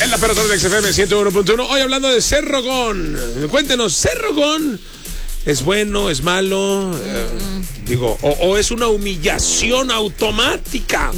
En la Perra de XFM 101.1. Hoy hablando de ser rogón. Cuéntenos, ¿ser rogón es bueno, es malo? O es una humillación automática.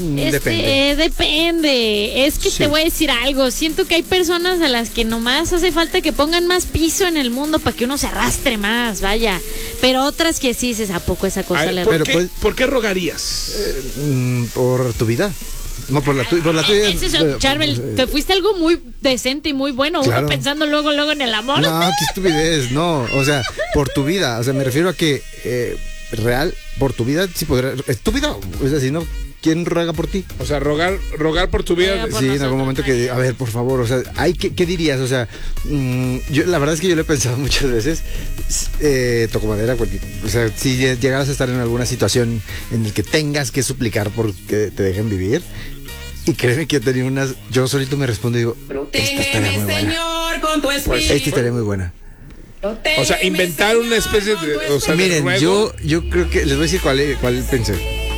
Depende. Es que te voy a decir algo. Siento que hay personas a las que nomás hace falta que pongan más piso en el mundo para que uno se arrastre más, vaya. Pero otras que sí dices, ¿a poco esa cosa le ¿Por ¿Por qué rogarías? Por tu vida. No, por la tuya. Charbel, te fuiste algo muy decente y muy bueno. Claro. Uno pensando luego en el amor. No, qué estupidez, no. O sea, por tu vida. O sea, me refiero a que real, por tu vida, sí podrá. Es tu vida. Es así, ¿no? ¿Quién ruega por ti? O sea, rogar por tu vida. Sí, en algún momento que, a ver, por favor, o sea, ¿qué dirías? O sea, yo la verdad es que yo lo he pensado muchas veces. Toco madera, o sea, si llegaras a estar en alguna situación en la que tengas que suplicar por que te dejen vivir. Y créeme que yo solito me respondo y digo, esta estaría muy buena. Esta estaría muy buena. O sea, inventar una especie de... O sea, miren, yo creo que les voy a decir cuál pensé.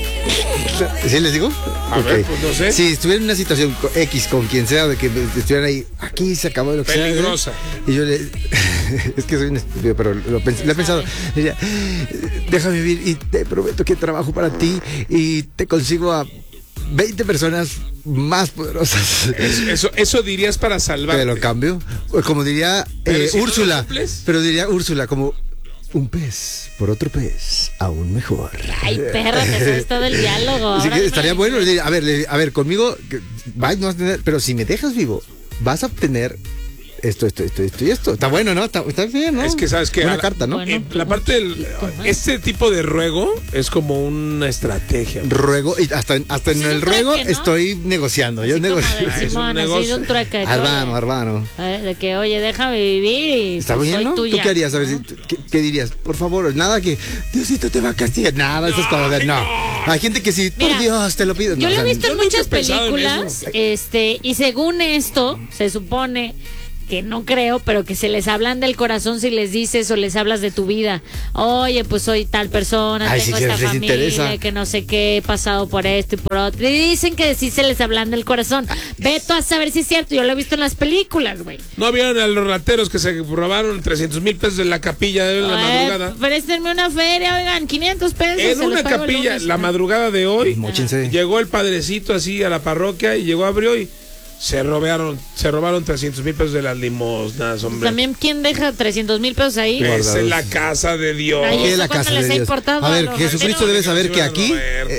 ¿Sí les digo? A ver, pues no sé. Si estuviera en una situación X con quien sea, de que estuvieran ahí, aquí se acabó lo que sea. Peligrosa. Y yo es que soy un estúpido, pero lo he pensado. Diría, déjame vivir y te prometo que trabajo para ti y te consigo a 20 personas más poderosas. Eso dirías para salvarte. Te lo cambio. Como diría Úrsula. Pero diría Úrsula como un pez por otro pez, aún mejor. Ay, perra, te sabes todo el diálogo. Así que estaría bueno. A ver, conmigo, no vas a tener, pero si me dejas vivo, vas a obtener esto y esto. Está bueno, ¿no? Está bien, ¿no? Es que, ¿sabes qué? Una carta, ¿no? Bueno, la parte este tipo de ruego es como una estrategia. Ruego, y hasta en el ruego trueque, ¿no? Estoy negociando. Yo negocio. Es un negocio. Arbano. De que, oye, déjame vivir y está pues, bien, soy ¿no? tuya. ¿Tú qué harías? A ver, ¿qué dirías? Por favor, nada que Diosito te va a castigar. Nada, eso es como de no. Hay gente que sí, por Dios, te lo pido. Yo lo he visto en muchas películas, y según esto, se supone que no creo, pero que se les hablan del corazón si les dices o les hablas de tu vida. Oye, pues soy tal persona, tengo esta familia, que no sé qué, he pasado por esto y por otro. Y dicen que sí se les hablan del corazón. Veto a saber si es cierto, yo lo he visto en las películas, güey. ¿No vieron a los rateros que se robaron 300,000 pesos en la capilla de la madrugada? Préstenme una feria, oigan, 500 pesos. En una capilla, la madrugada de hoy, móchense. Llegó el padrecito así a la parroquia y abrió y se robaron 300,000 pesos de las limosnas, hombre. También, ¿quién deja 300,000 pesos ahí? Es en la casa de Dios. Ahí es la casa de Dios. A ver, Jesucristo debe saber que aquí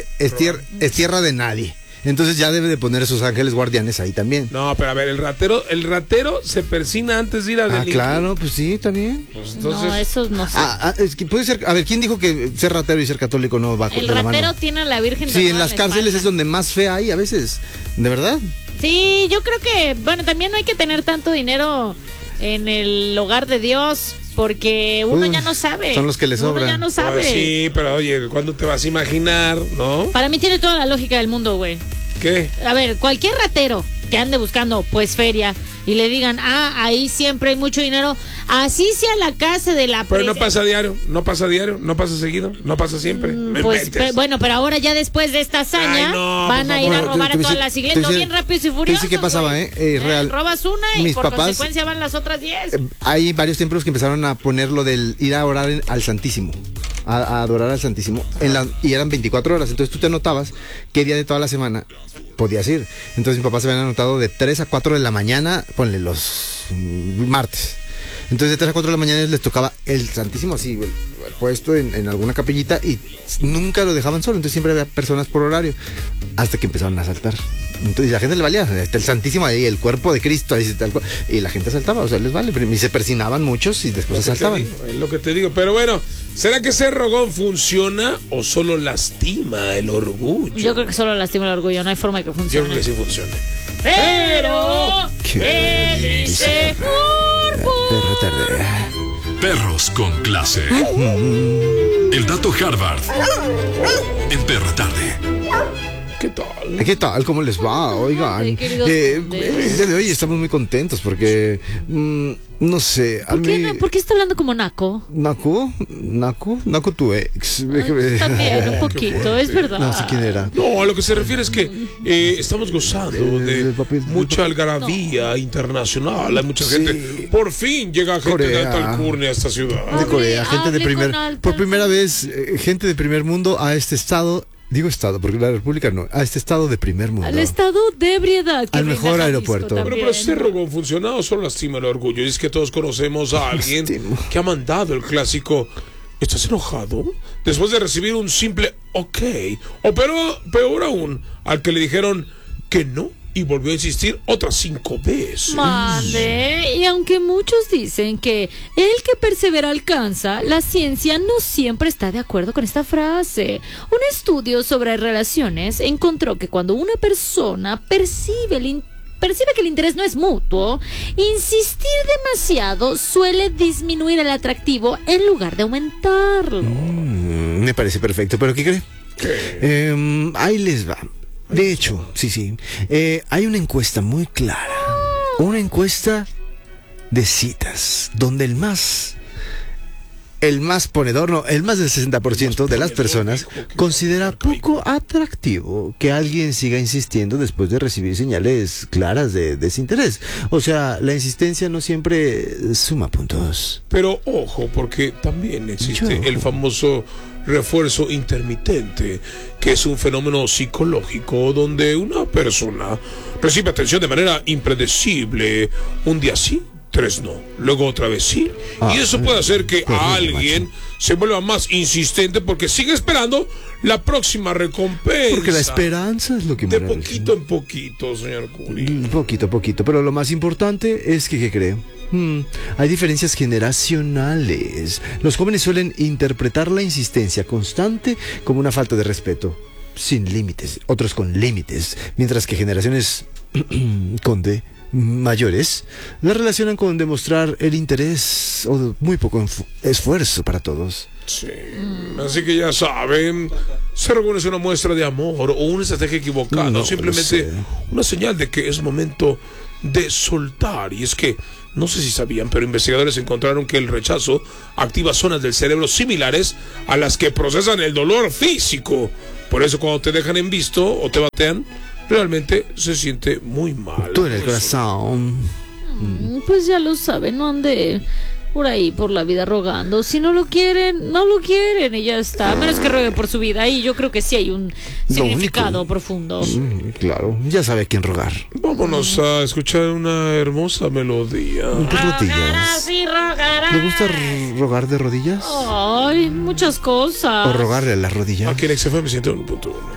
es tierra de nadie. Entonces ya debe de poner sus ángeles guardianes ahí también. No, pero a ver, el ratero se persina antes de ir a delinquir. Claro, pues sí, también. Pues entonces... No, eso no sé. Es que puede ser, a ver, ¿quién dijo que ser ratero y ser católico no va con la mano? El ratero tiene a la Virgen. Sí, en las cárceles es donde más fe hay a veces, ¿de verdad? Sí, yo creo que, bueno, también no hay que tener tanto dinero en el hogar de Dios, porque uno ya no sabe. Son los que le sobran. Uno ya no sabe. Pues sí, pero oye, ¿cuándo te vas a imaginar, no? Para mí tiene toda la lógica del mundo, güey. ¿Qué? A ver, cualquier ratero que ande buscando, pues, feria, y le digan, ahí siempre hay mucho dinero, así sea la casa de la... Pero no pasa diario, no pasa seguido, no pasa siempre. Bueno, pero ahora ya después de esta hazaña, van a ir a robar a todas las iglesias, bien rápidos y furiosos. Sí, ¿qué pasaba, real? Robas una y por consecuencia van las otras 10. Hay varios templos que empezaron a poner lo del ir a orar al Santísimo, a adorar al Santísimo, y eran 24 horas, entonces tú te anotabas qué día de toda la semana podías ir. Entonces mis papás se habían anotado de 3 a 4 de la mañana, ponle los martes. Entonces de 3 a 4 de la mañana les tocaba el Santísimo así, puesto en alguna capillita, y nunca lo dejaban solo, entonces siempre había personas por horario, hasta que empezaron a asaltar. Entonces la gente le valía, el Santísimo ahí, el cuerpo de Cristo ahí, y la gente asaltaba, o sea, les vale, y se persinaban muchos y después asaltaban. Es lo que te digo, pero bueno, ¿será que ser rogón funciona o solo lastima el orgullo? Yo creo que solo lastima el orgullo, no hay forma de que funcione. Yo creo que sí funciona. Pero, ¿qué dice Perros con clase. El dato Harvard en Perra Tarde. ¿qué tal? ¿Qué tal? ¿Cómo les va? Oigan, Ay, el día de hoy estamos muy contentos porque, no sé, a mí... ¿Por qué está hablando como naco? ¿Naco? Tu ex. También, un poquito, es verdad. No sé quién era. No, a lo que se refiere es que estamos gozando de mucha algarabía internacional. Hay mucha gente. Por fin llega gente de alta alcurnia a esta ciudad. De Corea, gente de por primera vez, gente de primer mundo a este estado. Digo estado, porque la república no, a este estado de primer mundo. Al estado de ebriedad. Al mejor aeropuerto. Bueno, pero Cerro con funcionado solo lastima el orgullo. Y es que todos conocemos a alguien que ha mandado el clásico ¿estás enojado? Después de recibir un simple ok. O peor aún, al que le dijeron que no y volvió a insistir otras 5 veces. Mande, y aunque muchos dicen que el que persevera alcanza, la ciencia no siempre está de acuerdo con esta frase. Un estudio sobre relaciones encontró que cuando una persona percibe que el interés no es mutuo, insistir demasiado suele disminuir el atractivo en lugar de aumentarlo. Me parece perfecto, pero ¿qué cree? ¿Qué? Ahí les va. De hecho, sí. Hay una encuesta muy clara. Una encuesta de citas, donde el más ponedor, no, el más del 60% de las personas considera poco atractivo que alguien siga insistiendo después de recibir señales claras de desinterés. O sea, la insistencia no siempre suma puntos. Pero ojo, porque también existe el famoso refuerzo intermitente, que es un fenómeno psicológico donde una persona recibe atención de manera impredecible, un día sí, 3 no, luego otra vez sí, y eso puede hacer que alguien se vuelva más insistente porque sigue esperando la próxima recompensa. Porque la esperanza es lo que de poquito en poquito, señor Curi. Poquito, pero lo más importante es que, ¿qué cree? Hay diferencias generacionales. Los jóvenes suelen interpretar la insistencia constante como una falta de respeto, sin límites, otros con límites, mientras que generaciones mayores la relacionan con demostrar el interés o muy poco esfuerzo para todos. Sí, así que ya saben, ser bueno es una muestra de amor o una estrategia equivocada, no, simplemente una señal de que es momento de soltar. Y es que, no sé si sabían, pero investigadores encontraron que el rechazo activa zonas del cerebro similares a las que procesan el dolor físico. Por eso cuando te dejan en visto o te batean, realmente se siente muy mal. Tú en el corazón. Pues ya lo saben, no ande por ahí por la vida rogando. Si no lo quieren, no lo quieren y ya está. A menos que rueguen por su vida. Y yo creo que sí hay un significado profundo. Claro, ya sabe a quién rogar. Vámonos a escuchar una hermosa melodía. ¿Rodillas? ¿Le gusta rogar de rodillas? Ay, muchas cosas. ¿O rogarle a las rodillas? Aquí en XFM 101.1.